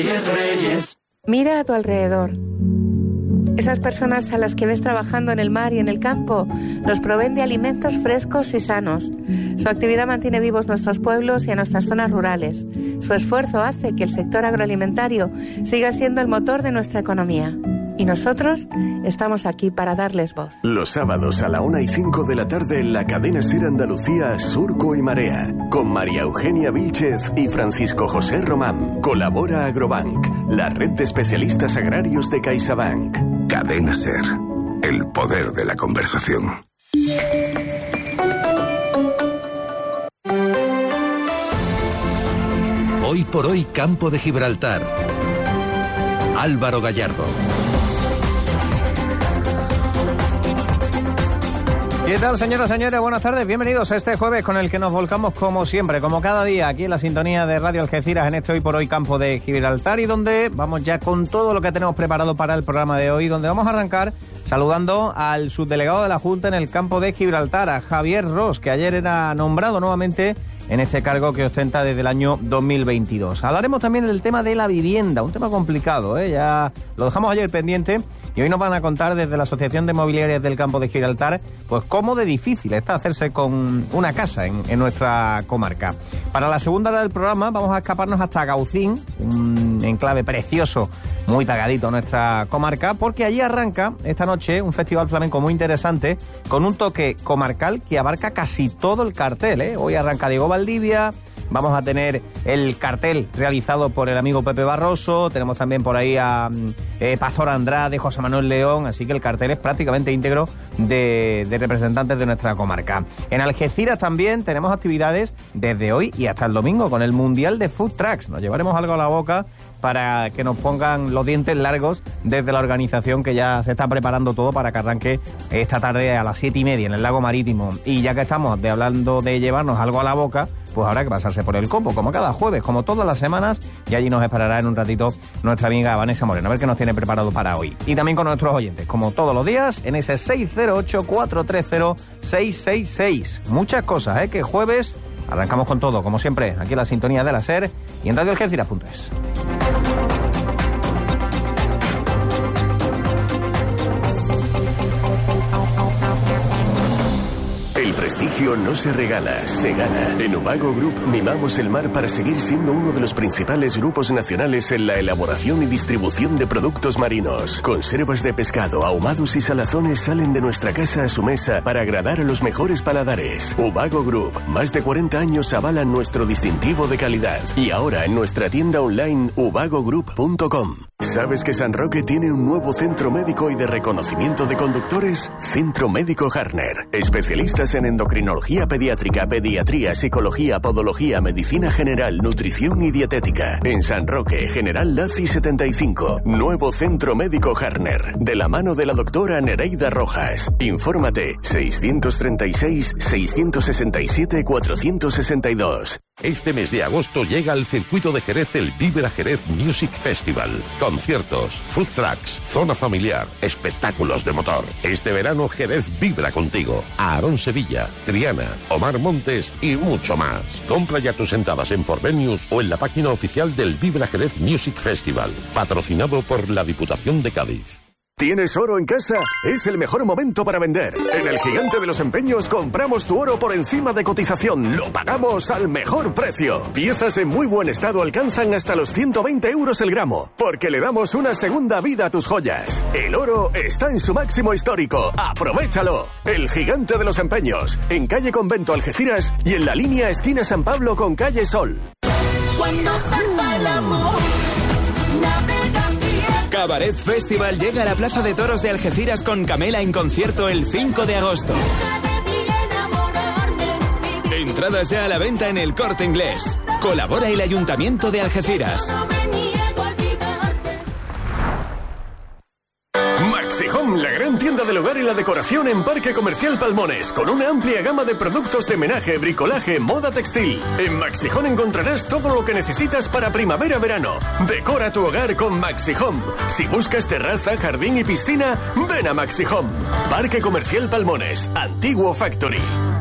Reyes, Reyes. Mira a tu alrededor. Esas personas a las que ves trabajando en el mar y en el campo nos proveen de alimentos frescos y sanos. Su actividad mantiene vivos nuestros pueblos y a nuestras zonas rurales. Su esfuerzo hace que el sector agroalimentario siga siendo el motor de nuestra economía. Y nosotros estamos aquí para darles voz. Los sábados a la 1:05 de la tarde en la cadena SER Andalucía, Surco y Marea, con María Eugenia Vílchez y Francisco José Román. Colabora Agrobank, la red de especialistas agrarios de CaixaBank. Cadena SER, el poder de la conversación. Hoy por hoy, Campo de Gibraltar. Álvaro Gallardo. ¿Qué tal, señoras y señores? Buenas tardes, bienvenidos a este jueves con el que nos volcamos como siempre, como cada día, aquí en la sintonía de Radio Algeciras, en este Hoy por Hoy Campo de Gibraltar, y donde vamos ya con todo lo que tenemos preparado para el programa de hoy, donde vamos a arrancar saludando al subdelegado de la Junta en el Campo de Gibraltar, a Javier Ros, que ayer era nombrado nuevamente en este cargo que ostenta desde el año 2022. Hablaremos también del tema de la vivienda, un tema complicado, ya lo dejamos ayer pendiente. Y hoy nos van a contar desde la Asociación de Mobiliarias del Campo de Gibraltar, pues cómo de difícil está hacerse con una casa en nuestra comarca. Para la segunda hora del programa vamos a escaparnos hasta Gaucín, un enclave precioso, muy tagadito a nuestra comarca, porque allí arranca esta noche un festival flamenco muy interesante, con un toque comarcal que abarca casi todo el cartel, Hoy arranca Diego Valdivia. Vamos a tener el cartel realizado por el amigo Pepe Barroso, tenemos también por ahí a Pastor Andrade, José Manuel León, así que el cartel es prácticamente íntegro de representantes de nuestra comarca. En Algeciras también tenemos actividades desde hoy y hasta el domingo con el Mundial de Food Trucks. Nos llevaremos algo a la boca para que nos pongan los dientes largos desde la organización, que ya se está preparando todo para que arranque esta tarde a las 7:30 en el Lago Marítimo. Y ya que estamos hablando de llevarnos algo a la boca, pues habrá que pasarse por el Copo, como cada jueves, como todas las semanas, y allí nos esperará en un ratito nuestra amiga Vanessa Moreno, a ver qué nos tiene preparado para hoy. Y también con nuestros oyentes, como todos los días, en ese 608-430-666. Muchas cosas, que jueves arrancamos con todo, como siempre, aquí en la sintonía de la SER y en radioalgeciras.es. El prestigio no se regala, se gana. En Ubago Group mimamos el mar para seguir siendo uno de los principales grupos nacionales en la elaboración y distribución de productos marinos. Conservas de pescado, ahumados y salazones salen de nuestra casa a su mesa para agradar a los mejores paladares. Ubago Group, más de 40 años avalan nuestro distintivo de calidad. Y ahora en nuestra tienda online ubagogroup.com. ¿Sabes que San Roque tiene un nuevo centro médico y de reconocimiento de conductores? Centro Médico Harner. Especialistas en endocrinología pediátrica, pediatría, psicología, podología, medicina general, nutrición y dietética. En San Roque, General Laci 75. Nuevo Centro Médico Harner. De la mano de la doctora Nereida Rojas. Infórmate 636-667-462. Este mes de agosto llega al circuito de Jerez el Vibra Jerez Music Festival. Conciertos, food trucks, zona familiar, espectáculos de motor. Este verano Jerez vibra contigo. Aarón Sevilla, Triana, Omar Montes y mucho más. Compra ya tus entradas en Forvenius o en la página oficial del Vibra Jerez Music Festival. Patrocinado por la Diputación de Cádiz. ¿Tienes oro en casa? Es el mejor momento para vender. En el Gigante de los Empeños compramos tu oro por encima de cotización. Lo pagamos al mejor precio. Piezas en muy buen estado alcanzan hasta los 120 euros el gramo, porque le damos una segunda vida a tus joyas. El oro está en su máximo histórico. ¡Aprovéchalo! El Gigante de los Empeños, en calle Convento Algeciras y en la línea esquina San Pablo con calle Sol. Cuando falta el amor, Cabaret Festival llega a la Plaza de Toros de Algeciras con Camela en concierto el 5 de agosto. Entradas ya a la venta en El Corte Inglés. Colabora el Ayuntamiento de Algeciras. Maxi Home, la gran tienda del hogar y la decoración en Parque Comercial Palmones, con una amplia gama de productos de menaje, bricolaje, moda textil. En Maxi Home encontrarás todo lo que necesitas para primavera-verano. Decora tu hogar con Maxi Home. Si buscas terraza, jardín y piscina, ven a Maxi Home. Parque Comercial Palmones, Antiguo Factory.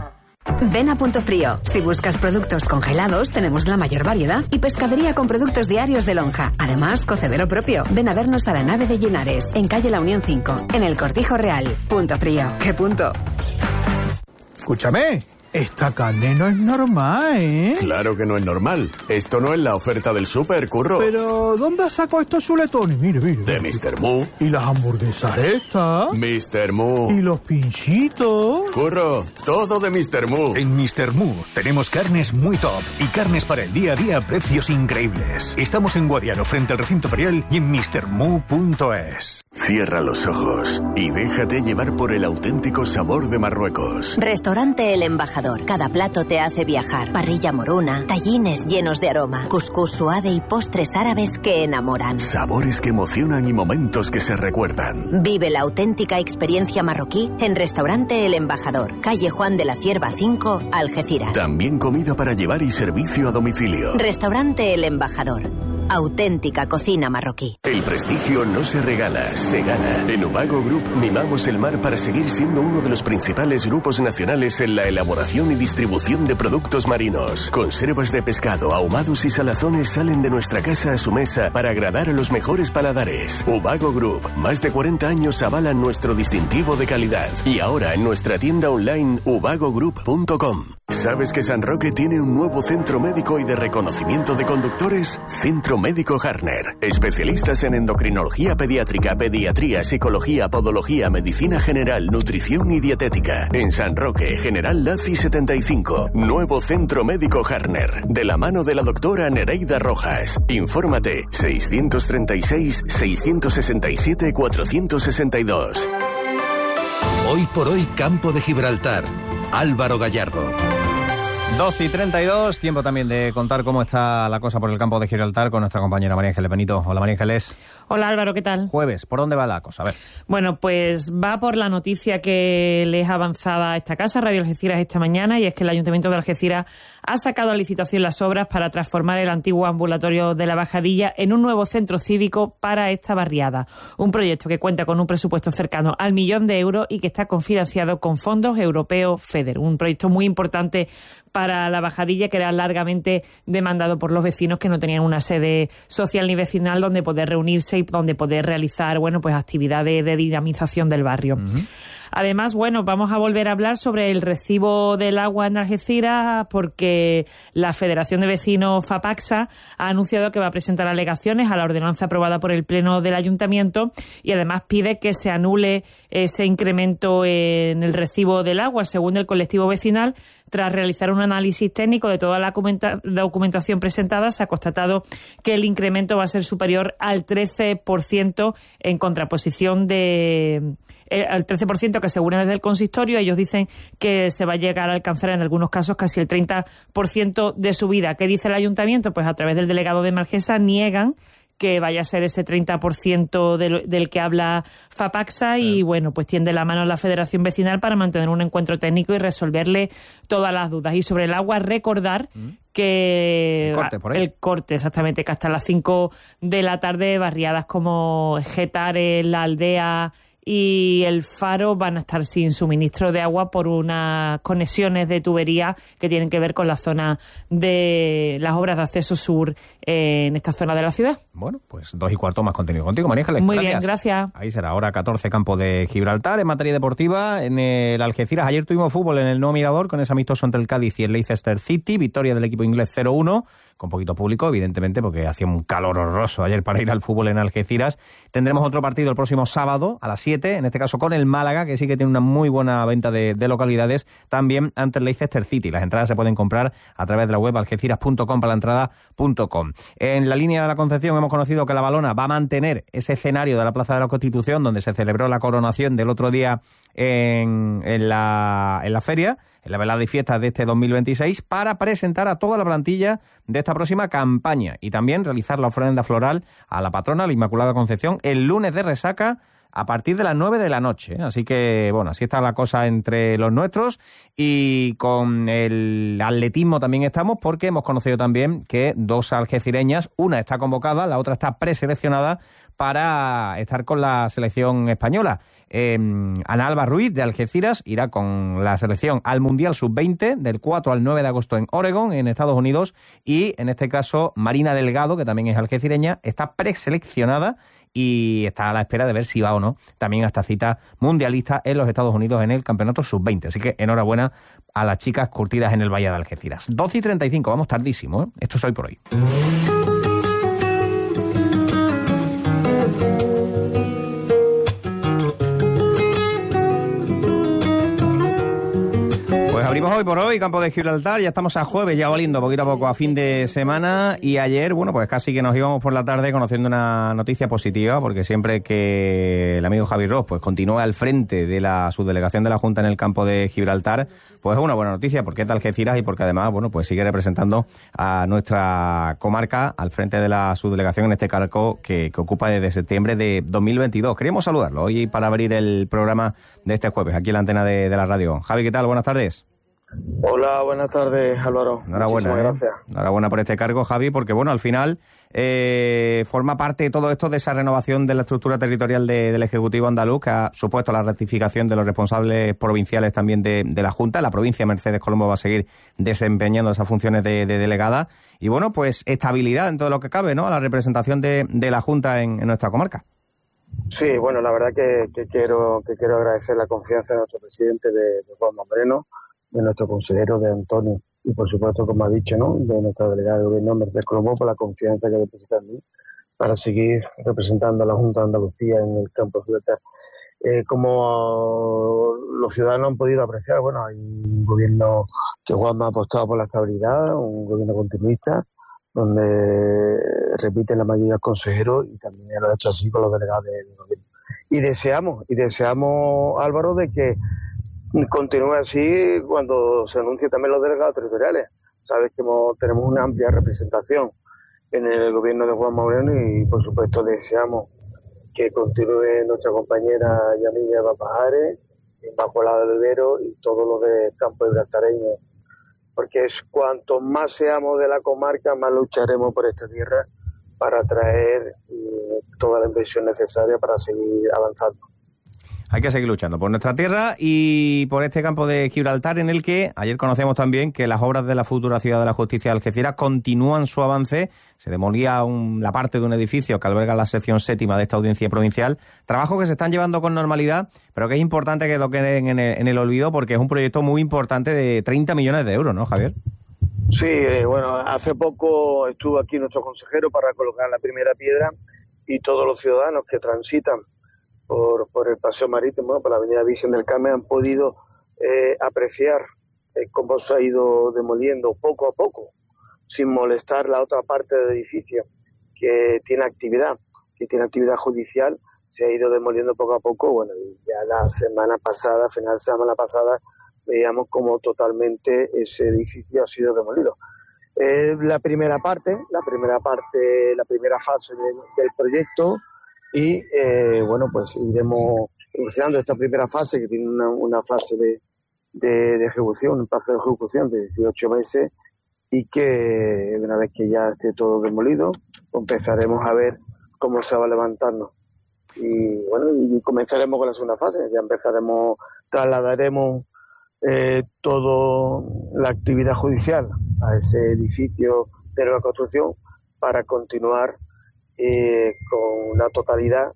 Ven a Punto Frío. Si buscas productos congelados, tenemos la mayor variedad y pescadería con productos diarios de lonja. Además, cocedero propio. Ven a vernos a la nave de Linares, en calle La Unión 5, en el Cortijo Real. Punto Frío. ¿Qué punto? Escúchame, esta carne no es normal, ¿eh? Claro que no es normal. Esto no es la oferta del súper, Curro. Pero, ¿dónde sacó estos chuletones? Mire. De Mr. Moo. ¿Y las hamburguesas estas? Mr. Moo. ¿Y los pinchitos? Curro, todo de Mr. Moo. En Mr. Moo tenemos carnes muy top y carnes para el día a día a precios increíbles. Estamos en Guadiaro, frente al recinto ferial, y en mrmoo.es. Cierra los ojos y déjate llevar por el auténtico sabor de Marruecos. Restaurante El Embajador. Cada plato te hace viajar. Parrilla moruna, tallines llenos de aroma, cuscús suave y postres árabes que enamoran. Sabores que emocionan y momentos que se recuerdan. Vive la auténtica experiencia marroquí en Restaurante El Embajador, calle Juan de la Cierva 5, Algeciras. También comida para llevar y servicio a domicilio. Restaurante El Embajador. Auténtica cocina marroquí. El prestigio no se regala, se gana. En Ubago Group mimamos el mar para seguir siendo uno de los principales grupos nacionales en la elaboración y distribución de productos marinos. Conservas de pescado, ahumados y salazones salen de nuestra casa a su mesa para agradar a los mejores paladares. Ubago Group, más de 40 años avalan nuestro distintivo de calidad. Y ahora en nuestra tienda online ubagogroup.com. ¿Sabes que San Roque tiene un nuevo centro médico y de reconocimiento de conductores? Centro Médico Harner. Especialistas en endocrinología pediátrica, pediatría, psicología, podología, medicina general, nutrición y dietética. En San Roque, General Laci 75. Nuevo Centro Médico Harner. De la mano de la doctora Nereida Rojas. Infórmate 636-667-462. Hoy por hoy, Campo de Gibraltar. Álvaro Gallardo. 12:32, tiempo también de contar cómo está la cosa por el campo de Gibraltar con nuestra compañera María Ángeles Benito. Hola, María Ángeles. Hola, Álvaro, ¿qué tal? Jueves, ¿por dónde va la cosa? A ver. Bueno, pues va por la noticia que les avanzaba a esta casa, Radio Algeciras, esta mañana, y es que el Ayuntamiento de Algeciras ha sacado a licitación las obras para transformar el antiguo ambulatorio de la Bajadilla en un nuevo centro cívico para esta barriada. Un proyecto que cuenta con un presupuesto cercano al 1.000.000 de euros y que está cofinanciado con fondos europeos FEDER. Un proyecto muy importante para la Bajadilla, que era largamente demandado por los vecinos que no tenían una sede social ni vecinal donde poder reunirse y donde poder realizar, bueno, pues actividades de dinamización del barrio. Además, bueno, vamos a volver a hablar sobre el recibo del agua en Algeciras porque la Federación de Vecinos FAPAXA ha anunciado que va a presentar alegaciones a la ordenanza aprobada por el Pleno del Ayuntamiento y además pide que se anule ese incremento en el recibo del agua. Según el colectivo vecinal, tras realizar un análisis técnico de toda la documentación presentada, se ha constatado que el incremento va a ser superior al 13% en contraposición al 13% que aseguran desde el consistorio. Ellos dicen que se va a llegar a alcanzar en algunos casos casi el 30% de subida. ¿Qué dice el ayuntamiento? Pues a través del delegado de Emergencia niegan que vaya a ser ese 30% del que habla FAPAXA y, bueno, pues tiende la mano a la Federación Vecinal para mantener un encuentro técnico y resolverle todas las dudas. Y sobre el agua, recordar que el corte, exactamente, que hasta las 5 de la tarde barriadas como Getare, La Aldea y El Faro van a estar sin suministro de agua por unas conexiones de tubería que tienen que ver con la zona de las obras de acceso sur en esta zona de la ciudad. Bueno, pues 2:15 más contenido contigo, María Ángeles. Muy bien, gracias. Ahí será, ahora 14, campo de Gibraltar. En materia deportiva, en el Algeciras, ayer tuvimos fútbol en el nuevo Mirador con ese amistoso entre el Cádiz y el Leicester City, victoria del equipo inglés 0-1, con poquito público, evidentemente, porque hacía un calor horroroso ayer para ir al fútbol en Algeciras. Tendremos otro partido el próximo sábado a las 7, en este caso con el Málaga, que sí que tiene una muy buena venta de localidades, también ante el Leicester City. Las entradas se pueden comprar a través de la web algeciras.com para la entrada.com. En la línea de la Concepción hemos conocido que la Valona va a mantener ese escenario de la Plaza de la Constitución, donde se celebró la coronación del otro día en la feria, en la velada y fiestas de este 2026, para presentar a toda la plantilla de esta próxima campaña y también realizar la ofrenda floral a la patrona, la Inmaculada Concepción, el lunes de resaca a partir de las 9 de la noche. Así que, bueno, así está la cosa entre los nuestros. Y con el atletismo también estamos, porque hemos conocido también que 2 algecireñas, una está convocada, la otra está preseleccionada para estar con la selección española. Ana Alba Ruiz, de Algeciras, irá con la selección al Mundial Sub-20 del 4 al 9 de agosto en Oregon, en Estados Unidos, y en este caso Marina Delgado, que también es algecireña, está preseleccionada y está a la espera de ver si va o no también a esta cita mundialista en los Estados Unidos en el Campeonato Sub-20. Así que enhorabuena a las chicas curtidas en el Valle de Algeciras. 12:35, vamos tardísimo, ¿eh? Esto es Hoy por Hoy. Abrimos Hoy por Hoy, Campo de Gibraltar, ya estamos a jueves, ya oliendo poquito a poco a fin de semana, y ayer, bueno, pues casi que nos íbamos por la tarde conociendo una noticia positiva, porque siempre que el amigo Javi Ross pues continúa al frente de la subdelegación de la Junta en el Campo de Gibraltar, pues es una buena noticia, porque es de Algeciras y porque además, bueno, pues sigue representando a nuestra comarca al frente de la subdelegación en este cargo que ocupa desde septiembre de 2022. Queríamos saludarlo hoy para abrir el programa de este jueves, aquí en la antena de la radio. Javi, ¿qué tal? Buenas tardes. Hola, buenas tardes, Álvaro. Enhorabuena, gracias. Enhorabuena por este cargo, Javi, porque bueno, al final forma parte de todo esto de esa renovación de la estructura territorial del Ejecutivo andaluz, que ha supuesto la ratificación de los responsables provinciales también de la Junta. La provincia de Mercedes Colombo va a seguir desempeñando esas funciones de delegada. Y bueno, pues estabilidad en todo lo que cabe, ¿no? A la representación de la Junta en nuestra comarca. Sí, bueno, la verdad que quiero agradecer la confianza de nuestro presidente, de Juan Moreno, de nuestro consejero, de Antonio, y por supuesto, como ha dicho, ¿no?, de nuestra delegada de gobierno, Mercedes Colombo, por la confianza que deposita en mí para seguir representando a la Junta de Andalucía en el campo de Gibraltar. Como los ciudadanos han podido apreciar, bueno, hay un gobierno que Juanma ha apostado por la estabilidad, un gobierno continuista, donde repiten la mayoría de consejeros, y también lo ha hecho así con los delegados del gobierno. Y deseamos, Álvaro, de que continúe así cuando se anuncien también los delegados territoriales. Sabes que tenemos una amplia representación en el gobierno de Juan Moreno, y por supuesto deseamos que continúe nuestra compañera y amiga Eva Pajares, Inmaculada del Vivero y todos los de Campo Gibraltareño, porque es cuanto más seamos de la comarca, más lucharemos por esta tierra para traer toda la inversión necesaria para seguir avanzando. Hay que seguir luchando por nuestra tierra y por este Campo de Gibraltar, en el que ayer conocemos también que las obras de la futura Ciudad de la Justicia de Algeciras continúan su avance. Se demolía la parte de un edificio que alberga la sección séptima de esta audiencia provincial. Trabajos que se están llevando con normalidad, pero que es importante que no queden en el olvido, porque es un proyecto muy importante de 30 millones de euros, ¿no, Javier? Sí, bueno, hace poco estuvo aquí nuestro consejero para colocar la primera piedra, y todos los ciudadanos que transitan por el paseo marítimo, por la avenida Virgen del Carmen, han podido apreciar cómo se ha ido demoliendo poco a poco, sin molestar la otra parte del edificio que tiene actividad judicial. Se ha ido demoliendo poco a poco. Bueno, y ya final de semana pasada, veíamos cómo totalmente ese edificio ha sido demolido. La primera fase del proyecto, y bueno, pues iremos iniciando esta primera fase, que tiene una fase de ejecución, un plazo de ejecución de 18 meses, y que una vez que ya esté todo demolido, empezaremos a ver cómo se va levantando. Y bueno, y comenzaremos con la segunda fase. Ya trasladaremos toda la actividad judicial a ese edificio de nueva construcción para continuar con la totalidad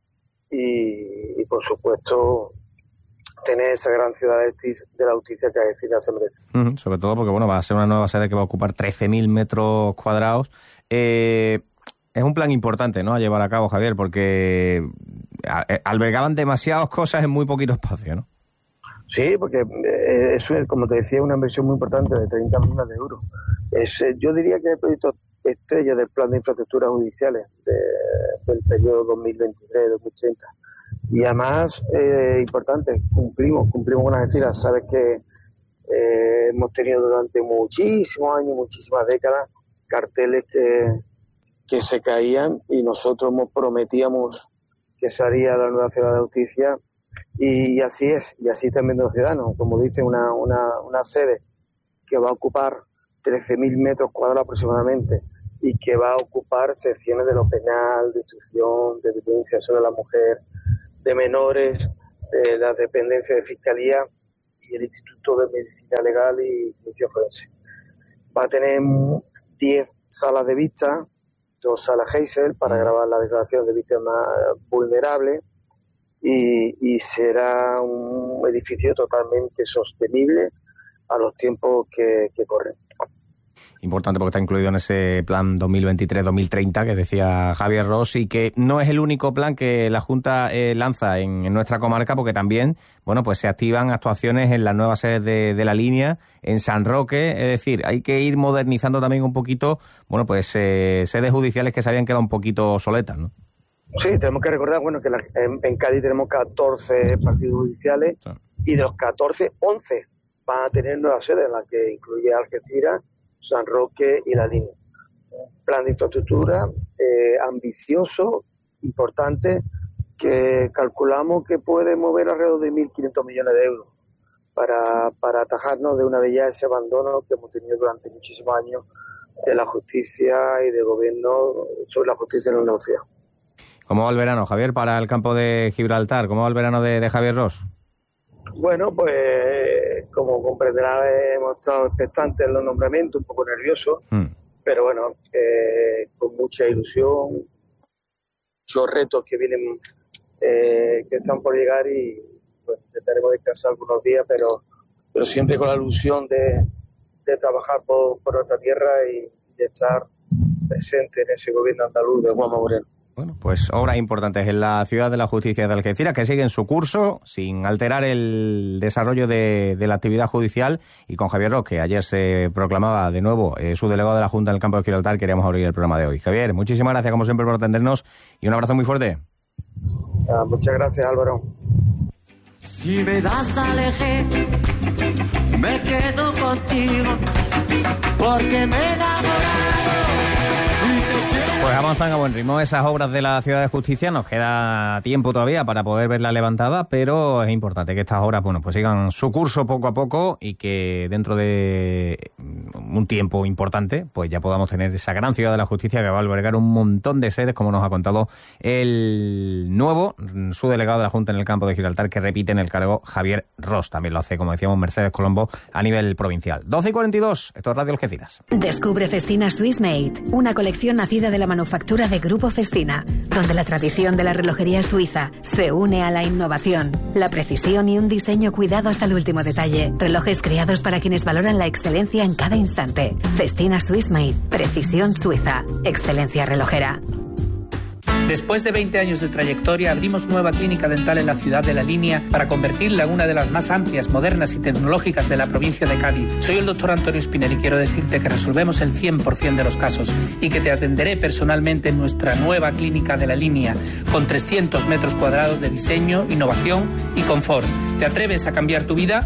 y por supuesto tener esa gran ciudad de la justicia que Algeciras se merece. Sobre todo porque bueno, va a ser una nueva sede que va a ocupar 13.000 metros cuadrados. Es un plan importante, ¿no?, a llevar a cabo, Javier, porque albergaban demasiadas cosas en muy poquito espacio, ¿no? Sí, porque eso es, como te decía, una inversión muy importante de 30 millones de euros. Yo diría que es el proyecto estrella del plan de infraestructuras judiciales del periodo 2023-2030. Y además, importante, cumplimos con Algeciras. Sabes que hemos tenido durante muchísimos años, muchísimas décadas, carteles que se caían, y nosotros prometíamos que se haría de la nueva ciudad de justicia, y así es, y así también de los ciudadanos, como dice, una sede que va a ocupar 13.000 metros cuadrados aproximadamente, y que va a ocupar secciones de lo penal, de instrucción, de violencia sobre la mujer, de menores, de la dependencia de Fiscalía y el Instituto de Medicina Legal y Justicia Forense. Va a tener 10 salas de vista, 2 salas Heysel para grabar la declaración de víctimas vulnerables, y será un edificio totalmente sostenible a los tiempos que corren. Importante porque está incluido en ese plan 2023-2030 que decía Javier Ros, y que no es el único plan que la Junta lanza en nuestra comarca, porque también, bueno, pues se activan actuaciones en las nuevas sedes de la línea, en San Roque. Es decir, hay que ir modernizando también un poquito, bueno, pues sedes judiciales que se habían quedado un poquito obsoletas, ¿no? Sí, tenemos que recordar, bueno, que en Cádiz tenemos 14 partidos judiciales, sí, y de los 14, 11 van a tener nuevas sedes, en las que incluye Algeciras, San Roque y la línea. Un plan de infraestructura ambicioso, importante, que calculamos que puede mover alrededor de 1.500 millones de euros para atajarnos de una vez ya ese abandono que hemos tenido durante muchísimos años de la justicia y del gobierno sobre la justicia en la universidad. ¿Cómo va el verano, Javier, para el campo de Gibraltar? ¿Cómo va el verano de Javier Ros? Bueno, pues como comprenderá, hemos estado expectantes en los nombramientos, un poco nerviosos, pero bueno, con mucha ilusión, muchos retos que vienen, que están por llegar, y pues intentaremos descansar algunos días, pero siempre con la ilusión de trabajar por nuestra tierra y de estar presente en ese gobierno andaluz de Juanma Moreno. Bueno, pues obras importantes en la ciudad de la justicia de Algeciras que siguen su curso sin alterar el desarrollo de la actividad judicial, y con Javier Ros, que ayer se proclamaba de nuevo su delegado de la Junta en el campo de Gibraltar, queríamos abrir el programa de hoy. Javier, muchísimas gracias como siempre por atendernos y un abrazo muy fuerte. Muchas gracias, Álvaro. Si me das a elegir, me quedo contigo, porque me he enamorado. Pues avanzan a buen ritmo esas obras de la Ciudad de Justicia. Nos queda tiempo todavía para poder verla levantada, pero es importante que estas obras, bueno, pues sigan su curso poco a poco, y que dentro de un tiempo importante, pues ya podamos tener esa gran Ciudad de la Justicia que va a albergar un montón de sedes, como nos ha contado el nuevo subdelegado de la Junta en el campo de Gibraltar, que repite en el cargo, Javier Ros. También lo hace, como decíamos, Mercedes Colombo a nivel provincial. 12:42, esto es Radio Algeciras. Descubre Festina Swiss Made, una colección nacida de la manufactura de Grupo Festina, donde la tradición de la relojería suiza se une a la innovación, la precisión y un diseño cuidado hasta el último detalle. Relojes creados para quienes valoran la excelencia en cada instante. Festina Swiss Made, precisión suiza, excelencia relojera. Después de 20 años de trayectoria, abrimos nueva clínica dental en la ciudad de La Línea para convertirla en una de las más amplias, modernas y tecnológicas de la provincia de Cádiz. Soy el doctor Antonio Espinel y quiero decirte que resolvemos el 100% de los casos y que te atenderé personalmente en nuestra nueva clínica de La Línea, con 300 metros cuadrados de diseño, innovación y confort. ¿Te atreves a cambiar tu vida?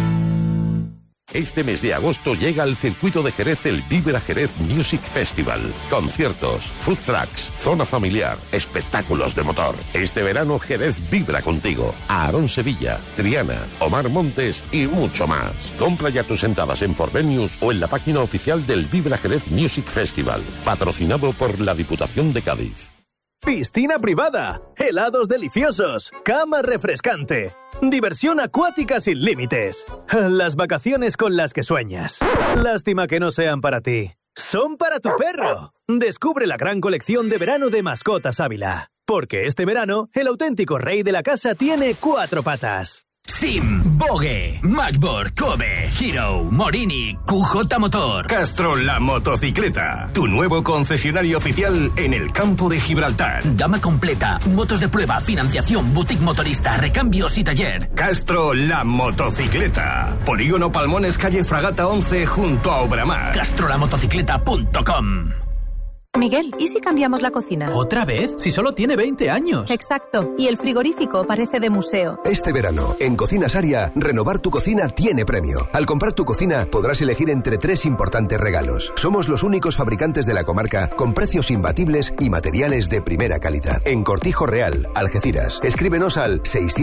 Este mes de agosto llega al circuito de Jerez el Vibra Jerez Music Festival. Conciertos, food trucks, zona familiar, espectáculos de motor. Este verano Jerez vibra contigo. Aarón Sevilla, Triana, Omar Montes y mucho más. Compra ya tus entradas en Forvenius o en la página oficial del Vibra Jerez Music Festival. Patrocinado por la Diputación de Cádiz. Piscina privada, helados deliciosos, cama refrescante, diversión acuática sin límites. Las vacaciones con las que sueñas. Lástima que no sean para ti. Son para tu perro. Descubre la gran colección de verano de Mascotas Ávila. Porque este verano, el auténtico rey de la casa tiene 4 patas. Sim, Vogue, Matchboard, Kobe, Hero, Morini, QJ Motor. Castro la motocicleta, tu nuevo concesionario oficial en el campo de Gibraltar. Gama completa, motos de prueba, financiación, boutique motorista, recambios y taller. Castro la motocicleta, Polígono Palmones, calle Fragata 11, junto a Obramar. CastroLaMotocicleta.com. Miguel, ¿y si cambiamos la cocina? ¿Otra vez? Si solo tiene 20 años. Exacto, y el frigorífico parece de museo. Este verano, en Cocinas Aria, renovar tu cocina tiene premio. Al comprar tu cocina, podrás elegir entre 3 importantes regalos. Somos los únicos fabricantes de la comarca con precios imbatibles y materiales de primera calidad. En Cortijo Real, Algeciras. Escríbenos al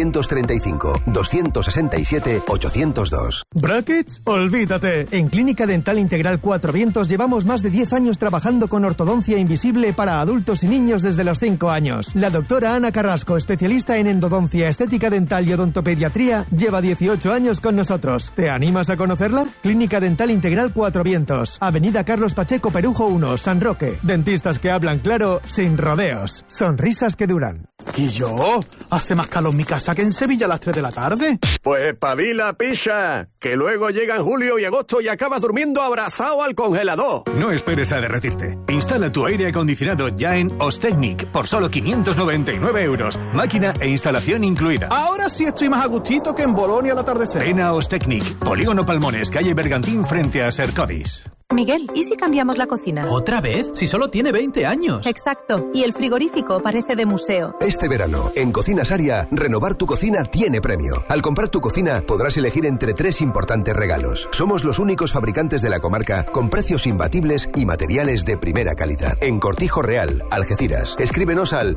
635-267-802. ¿Brackets? Olvídate. En Clínica Dental Integral Cuatro Vientos llevamos más de 10 años trabajando con ortodoncia invisible para adultos y niños desde los 5 años. La doctora Ana Carrasco, especialista en endodoncia, estética dental y odontopediatría, lleva 18 años con nosotros. ¿Te animas a conocerla? Clínica Dental Integral Cuatro Vientos, Avenida Carlos Pacheco Perujo 1, San Roque. Dentistas que hablan claro, sin rodeos. Sonrisas que duran. ¿Y yo? ¿Hace más calor en mi casa que en Sevilla a las 3 de la tarde? Pues espabila, picha, que luego llegan julio y agosto y acabas durmiendo abrazado al congelador. No esperes a derretirte. Instala tu aire acondicionado ya en Ostecnic por solo 599 euros. Máquina e instalación incluida. Ahora sí estoy más a gustito que en Bolonia al atardecer. Ven a Ostecnic, Polígono Palmones, calle Bergantín, frente a Sercodis. Miguel, ¿y si cambiamos la cocina? ¿Otra vez? Si solo tiene 20 años. Exacto, y el frigorífico parece de museo. Este verano, en Cocinas Aria, renovar tu cocina tiene premio. Al comprar tu cocina, podrás elegir entre 3 importantes regalos. Somos los únicos fabricantes de la comarca con precios imbatibles y materiales de primera calidad. En Cortijo Real, Algeciras. Escríbenos al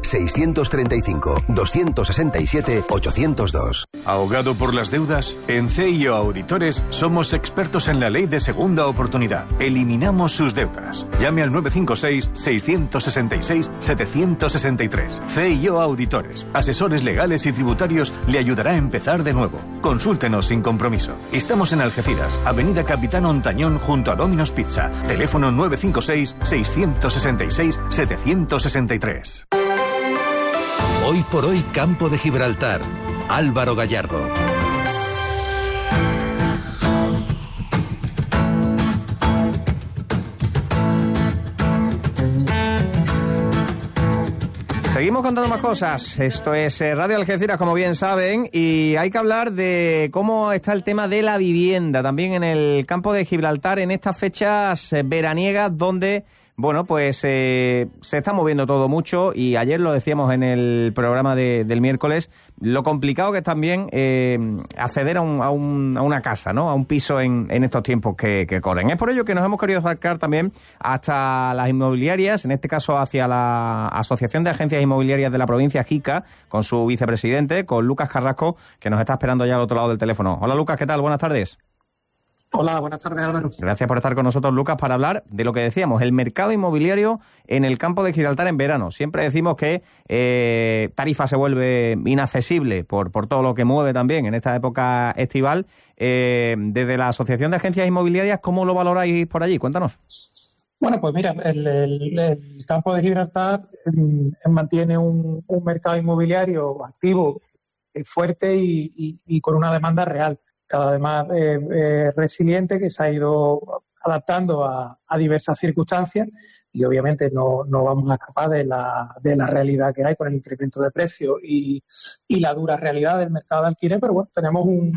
635-267-802. ¿Ahogado por las deudas? En CIO Auditores somos expertos en la ley de segunda oportunidad. Eliminamos sus deudas. Llame al 956-666-763. CIO Auditores, asesores legales y tributarios, le ayudará a empezar de nuevo. Consúltenos sin compromiso. Estamos en Algeciras, Avenida Capitán Ontañón, junto a Domino's Pizza. Teléfono 956-666-763. Hoy por hoy, Campo de Gibraltar. Álvaro Gallardo. Seguimos contando más cosas. Esto es Radio Algeciras, como bien saben, y hay que hablar de cómo está el tema de la vivienda también en el campo de Gibraltar en estas fechas veraniegas donde, bueno, pues se está moviendo todo mucho, y ayer lo decíamos en el programa del miércoles, lo complicado que es también acceder a una casa, ¿no? A un piso en estos tiempos que corren. Es por ello que nos hemos querido acercar también hasta las inmobiliarias, en este caso hacia la Asociación de Agencias Inmobiliarias de la provincia, JICA, con su vicepresidente, con Lucas Carrasco, que nos está esperando ya al otro lado del teléfono. Hola Lucas, ¿qué tal? Buenas tardes. Hola, buenas tardes, Álvaro. Gracias por estar con nosotros, Lucas, para hablar de lo que decíamos, el mercado inmobiliario en el campo de Gibraltar en verano. Siempre decimos que Tarifa se vuelve inaccesible por todo lo que mueve también en esta época estival. Desde la Asociación de Agencias Inmobiliarias, ¿cómo lo valoráis por allí? Cuéntanos. Bueno, pues mira, el campo de Gibraltar mantiene un mercado inmobiliario activo, fuerte y con una demanda real, cada vez más resiliente, que se ha ido adaptando a diversas circunstancias, y obviamente no vamos a escapar de la realidad que hay con el incremento de precios y la dura realidad del mercado de alquiler, pero bueno, tenemos un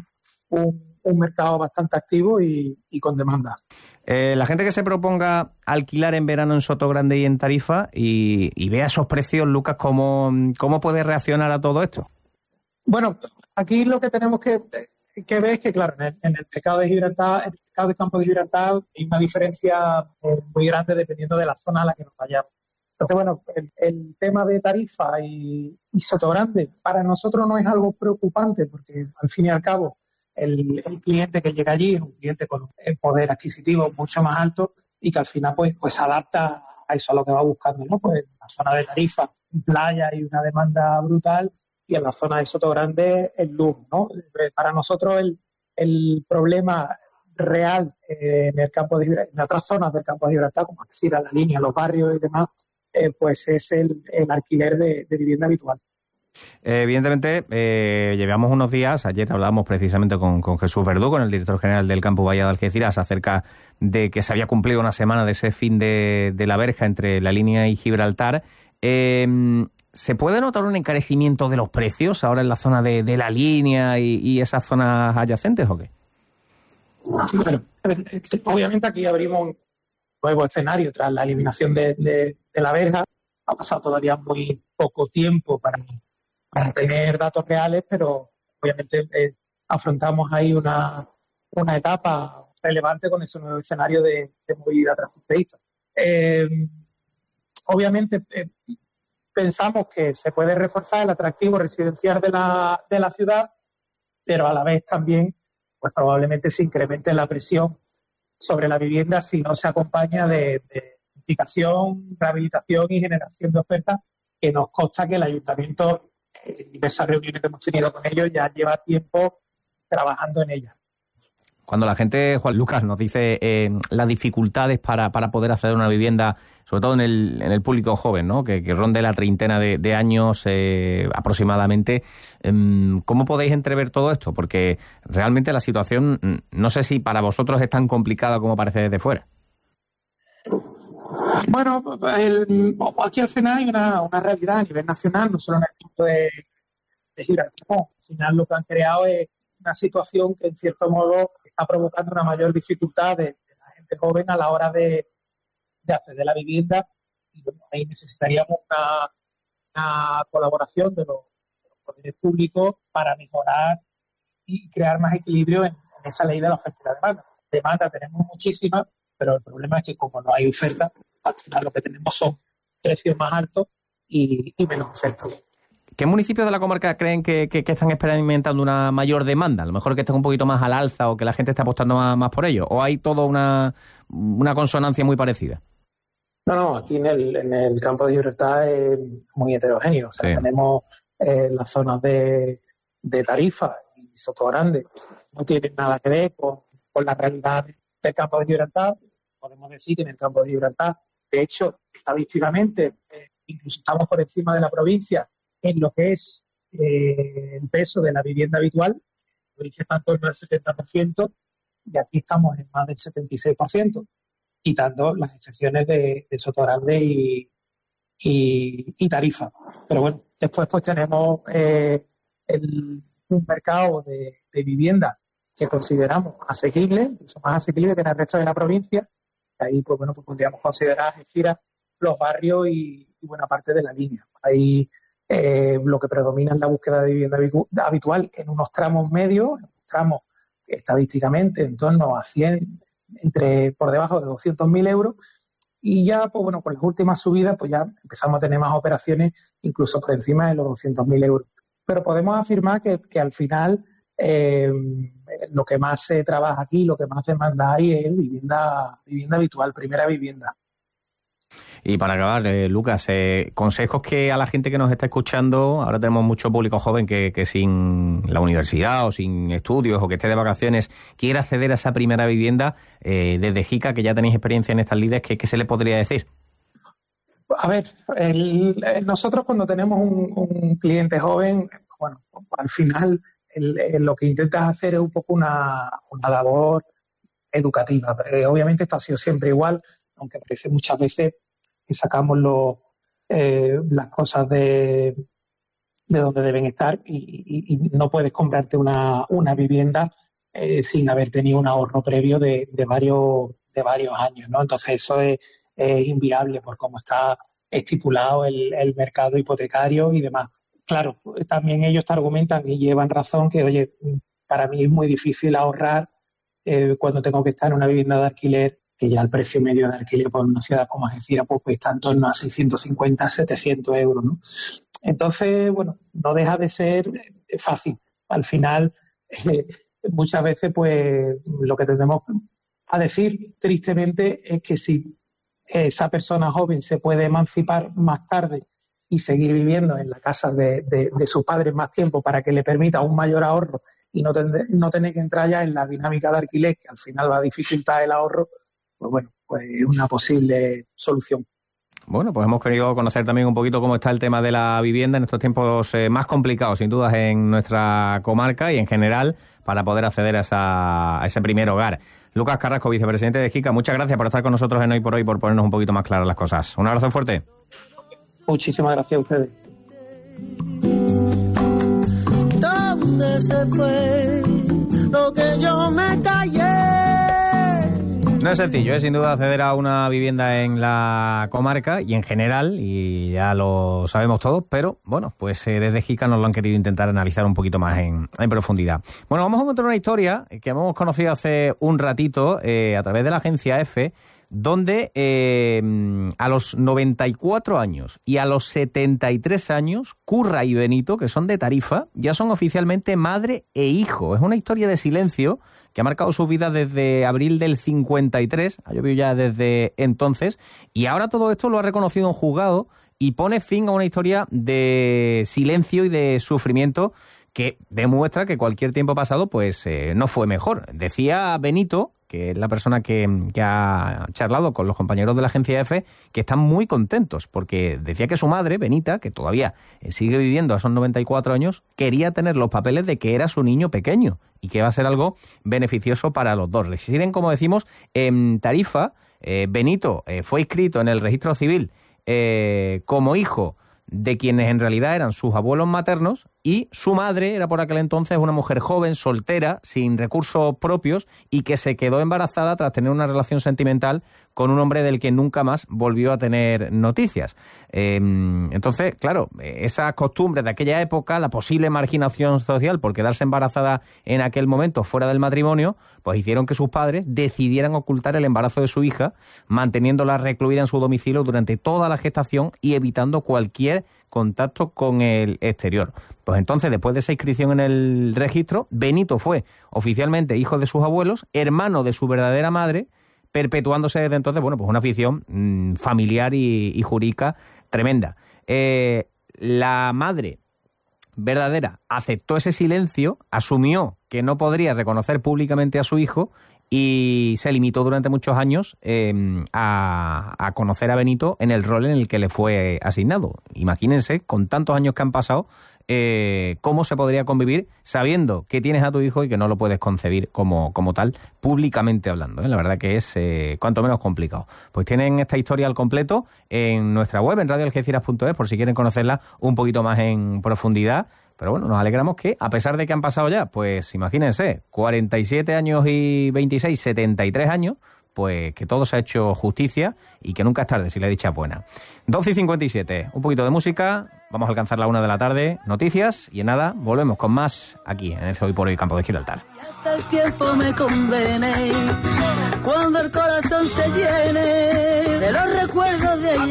mercado bastante activo y con demanda. La gente que se proponga alquilar en verano en Sotogrande y en Tarifa y vea esos precios, Lucas, ¿cómo puede reaccionar a todo esto? Bueno, aquí lo que tenemos que ver es que, claro, en el mercado de Gibraltar, en el mercado de campo de Gibraltar, hay una diferencia muy grande dependiendo de la zona a la que nos vayamos. Entonces, bueno, el tema de Tarifa y Sotogrande para nosotros no es algo preocupante, porque al fin y al cabo el cliente que llega allí es un cliente con un poder adquisitivo mucho más alto y que al final pues se adapta a eso, a lo que va buscando, ¿no? Pues en la zona de Tarifa, en playa, hay una demanda brutal, y en la zona de Sotogrande el lujo, ¿no? Para nosotros el problema real en el campo de Gibraltar, en otras zonas del campo de Gibraltar, como decir a la línea, los barrios y demás, pues es el alquiler de vivienda habitual. Evidentemente, llevamos unos días, ayer hablábamos precisamente con Jesús Verdú, con el director general del Campo Bahía de Algeciras, acerca de que se había cumplido una semana de ese fin de la verja entre la línea y Gibraltar. ¿Se puede notar un encarecimiento de los precios ahora en la zona de la línea y esas zonas adyacentes o qué? Bueno, obviamente aquí abrimos nuevo escenario tras la eliminación de la verja. Ha pasado todavía muy poco tiempo para tener datos reales, pero obviamente afrontamos ahí una etapa relevante con ese nuevo escenario de movilidad transfronteriza. Obviamente pensamos que se puede reforzar el atractivo residencial de la ciudad, pero a la vez también pues probablemente se incremente la presión sobre la vivienda si no se acompaña de edificación, rehabilitación y generación de ofertas, que nos consta que el ayuntamiento, en diversas reuniones que hemos tenido con ellos, ya lleva tiempo trabajando en ellas. Cuando la gente, Juan Lucas, nos dice las dificultades para poder acceder a una vivienda, sobre todo en el público joven, ¿no? que ronde la treintena de años aproximadamente, ¿cómo podéis entrever todo esto? Porque realmente la situación, no sé si para vosotros es tan complicada como parece desde fuera. Bueno, aquí al final hay una realidad a nivel nacional, no solo en el punto de Gibraltar. Al final lo que han creado es una situación que en cierto modo está provocando una mayor dificultad de la gente joven a la hora de acceder a la vivienda, y bueno, ahí necesitaríamos una colaboración de los poderes públicos para mejorar y crear más equilibrio en esa ley de la oferta y la demanda. Demanda tenemos muchísima, pero el problema es que como no hay oferta, al final lo que tenemos son precios más altos y menos oferta. ¿Qué municipios de la comarca creen que están experimentando una mayor demanda? A lo mejor que estén un poquito más al alza o que la gente está apostando más por ello. ¿O hay toda una consonancia muy parecida? No, aquí en el campo de Gibraltar es muy heterogéneo. O sea, sí. Tenemos las zonas de Tarifa y Sotogrande. No tienen nada que ver con la realidad del campo de Gibraltar. Podemos decir que en el campo de Gibraltar, de hecho, estadísticamente, incluso estamos por encima de la provincia en lo que es el peso de la vivienda habitual. La provincia está en torno al 70%, y aquí estamos en más del 76%, quitando las excepciones de Sotogrande y Tarifa. Pero bueno, después pues tenemos un mercado de vivienda que consideramos asequible, incluso más asequible que en el resto de la provincia. Ahí pues bueno, pues podríamos considerar Algeciras, los barrios y buena parte de la línea. Ahí lo que predomina es la búsqueda de vivienda habitual en unos tramos medios, tramos estadísticamente en torno a 100, por debajo de 200.000 euros, y ya pues bueno, con las últimas subidas pues ya empezamos a tener más operaciones incluso por encima de los 200.000 euros. Pero podemos afirmar que al final lo que más se trabaja aquí, lo que más demanda hay es vivienda habitual, primera vivienda. Y para acabar, Lucas, consejos que a la gente que nos está escuchando, ahora tenemos mucho público joven que sin la universidad o sin estudios o que esté de vacaciones quiere acceder a esa primera vivienda, desde JICA, que ya tenéis experiencia en estas lides, ¿qué se le podría decir? A ver, nosotros cuando tenemos un cliente joven, bueno, al final lo que intentas hacer es un poco una labor educativa. Obviamente esto ha sido siempre igual, aunque parece muchas veces que sacamos las cosas de donde deben estar y no puedes comprarte una vivienda sin haber tenido un ahorro previo de varios años, ¿no? Entonces eso es inviable por cómo está estipulado el mercado hipotecario y demás. Claro, también ellos te argumentan y llevan razón que, oye, para mí es muy difícil ahorrar cuando tengo que estar en una vivienda de alquiler, que ya el precio medio de alquiler por una ciudad como Algeciras pues está en torno a 650, 700 euros, ¿no? Entonces, bueno, no deja de ser fácil. Al final, muchas veces, pues, lo que tenemos a decir, tristemente, es que si esa persona joven se puede emancipar más tarde y seguir viviendo en la casa de sus padres más tiempo para que le permita un mayor ahorro y no tener que entrar ya en la dinámica de alquiler, que al final va a dificultar el ahorro, pues bueno, pues es una posible solución. Bueno, pues hemos querido conocer también un poquito cómo está el tema de la vivienda en estos tiempos más complicados, sin dudas, en nuestra comarca y en general, para poder acceder a ese primer hogar. Lucas Carrasco, vicepresidente de JICA, muchas gracias por estar con nosotros en Hoy por Hoy, por ponernos un poquito más claras las cosas. Un abrazo fuerte. Muchísimas gracias a ustedes. ¿Dónde se fue lo que yo me callé? No es sencillo, sin duda, acceder a una vivienda en la comarca y en general, y ya lo sabemos todos, pero bueno, pues desde Jica nos lo han querido intentar analizar un poquito más en profundidad. Bueno, vamos a encontrar una historia que hemos conocido hace un ratito a través de la agencia EFE, donde a los 94 años y a los 73 años, Curra y Benito, que son de Tarifa, ya son oficialmente madre e hijo. Es una historia de silencio que ha marcado su vida desde abril del 53, ha llovido ya desde entonces, y ahora todo esto lo ha reconocido un juzgado y pone fin a una historia de silencio y de sufrimiento que demuestra que cualquier tiempo pasado pues no fue mejor. Decía Benito, que es la persona que ha charlado con los compañeros de la agencia EFE, que están muy contentos, porque decía que su madre, Benita, que todavía sigue viviendo a esos 94 años, quería tener los papeles de que era su niño pequeño y que va a ser algo beneficioso para los dos. Residen, como decimos, en Tarifa. Benito fue inscrito en el registro civil como hijo de quienes en realidad eran sus abuelos maternos, y su madre era por aquel entonces una mujer joven, soltera, sin recursos propios, y que se quedó embarazada tras tener una relación sentimental con un hombre del que nunca más volvió a tener noticias. Entonces, claro, esas costumbres de aquella época, la posible marginación social por quedarse embarazada en aquel momento fuera del matrimonio, pues hicieron que sus padres decidieran ocultar el embarazo de su hija, manteniéndola recluida en su domicilio durante toda la gestación y evitando cualquier contacto con el exterior. Pues entonces, después de esa inscripción en el registro, Benito fue oficialmente hijo de sus abuelos, hermano de su verdadera madre, perpetuándose desde entonces, bueno, pues una afición familiar y jurídica tremenda. La madre verdadera aceptó ese silencio, asumió que no podría reconocer públicamente a su hijo y se limitó durante muchos años a conocer a Benito en el rol en el que le fue asignado. Imagínense, con tantos años que han pasado, cómo se podría convivir sabiendo que tienes a tu hijo y que no lo puedes concebir como tal, públicamente hablando, La verdad que es cuanto menos complicado. Pues tienen esta historia al completo en nuestra web, en radioalgeciras.es, por si quieren conocerla un poquito más en profundidad. Pero bueno, nos alegramos que, a pesar de que han pasado ya, pues imagínense, 47 años y 26, 73 años, pues que todo se ha hecho justicia y que nunca es tarde si la dicha es buena. 12:57, un poquito de música, vamos a alcanzar la 1 de la tarde, noticias, y en nada, volvemos con más aquí en el Hoy por Hoy Campo de Gibraltar. Hasta el tiempo me conviene, cuando el corazón se llene de los recuerdos de ayer.